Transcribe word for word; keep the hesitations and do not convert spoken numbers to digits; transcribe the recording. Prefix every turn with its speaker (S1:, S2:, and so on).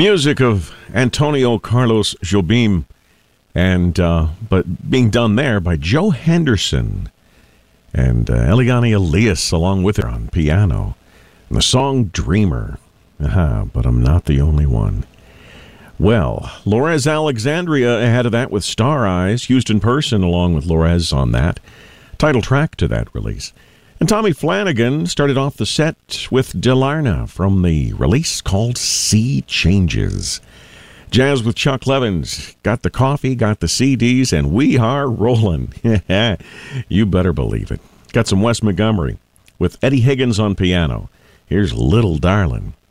S1: Music of Antonio Carlos Jobim, and uh, but being done there by Joe Henderson and uh, Eliane Elias along with her on piano. And the song Dreamer. Aha, but I'm not the only one. Well, Lorez Alexandria ahead of that with Star Eyes. Houston Person along with Lorez on that. Title track to that release. And Tommy Flanagan started off the set with Delarna from the release called Sea Changes. Jazz with Chuck Levins. Got the coffee, got the C Ds, and we are rolling. You better believe it. Got some Wes Montgomery with Eddie Higgins on piano. Here's Little Darlin'.